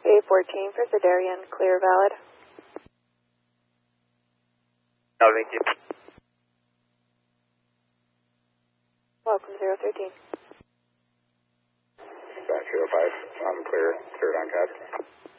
A14 for Cedarian, clear valid. No, thank you. Welcome 013. Dispatch 305, cleared on CAD.